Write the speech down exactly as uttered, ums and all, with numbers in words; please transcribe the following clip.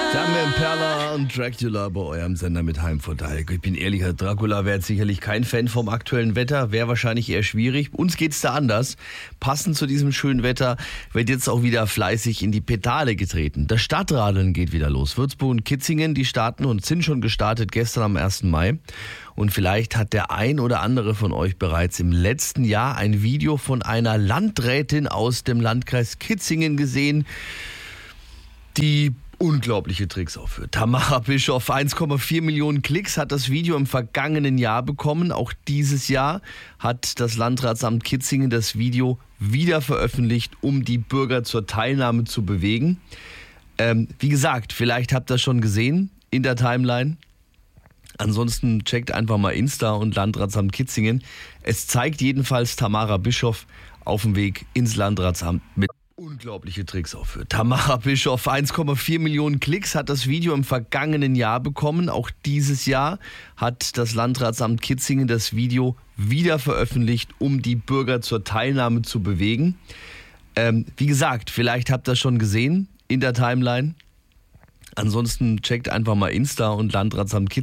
Dame Perla und Dracula bei eurem Sender mit Heim vor Dalk. Ich bin ehrlich, Herr Dracula wäre jetzt sicherlich kein Fan vom aktuellen Wetter, wäre wahrscheinlich eher schwierig. Uns geht's da anders. Passend zu diesem schönen Wetter wird jetzt auch wieder fleißig in die Pedale getreten. Das Stadtradeln geht wieder los. Würzburg und Kitzingen, die starten und sind schon gestartet gestern am ersten Mai. Und vielleicht hat der ein oder andere von euch bereits im letzten Jahr ein Video von einer Landrätin aus dem Landkreis Kitzingen gesehen, die unglaubliche Tricks aufführt. Tamara Bischof, eins Komma vier Millionen Klicks hat das Video im vergangenen Jahr bekommen. Auch dieses Jahr hat das Landratsamt Kitzingen das Video wieder veröffentlicht, um die Bürger zur Teilnahme zu bewegen. Ähm, wie gesagt, vielleicht habt ihr das schon gesehen in der Timeline. Ansonsten checkt einfach mal Insta und Landratsamt Kitzingen. Es zeigt jedenfalls Tamara Bischof auf dem Weg ins Landratsamt mit unglaubliche Tricks aufführt. Tamara Bischof, eins Komma vier Millionen Klicks hat das Video im vergangenen Jahr bekommen. Auch dieses Jahr hat das Landratsamt Kitzingen das Video wieder veröffentlicht, um die Bürger zur Teilnahme zu bewegen. Ähm, wie gesagt, vielleicht habt ihr das schon gesehen in der Timeline. Ansonsten checkt einfach mal Insta und Landratsamt Kitzingen.